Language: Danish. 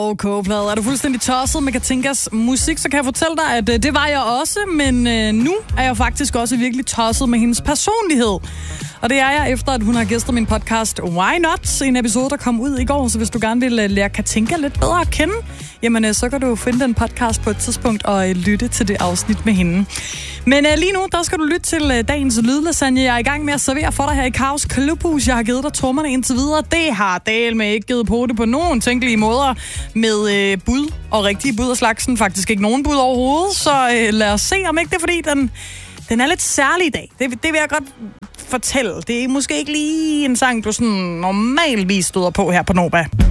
hårde kogeplade. Er du fuldstændig tosset med Katinkas musik, så kan jeg fortælle dig, at det var jeg også, men nu er jeg faktisk også virkelig tosset med hendes personlighed. Og det er jeg efter, at hun har gæstet min podcast Why Not? En episode, der kom ud i går, så hvis du gerne vil lære Katinka lidt bedre at kende, jamen så kan du finde den podcast på et tidspunkt og lytte til det afsnit med hende. Men lige nu, der skal du lytte til dagens lydlasagne. Jeg er i gang med at servere for dig her i Kaos Klubhus. Jeg har givet dig trommerne indtil videre. Det har Dale med ikke givet på det på nogen tænkelige måder med bud og rigtige bud af slagsen. Faktisk ikke nogen bud overhovedet, så lad os se, om ikke det er fordi, den er lidt særlig i dag. Det vil jeg godt fortælle. Det er måske ikke lige en sang, du sådan normalvis støder på her på Nova.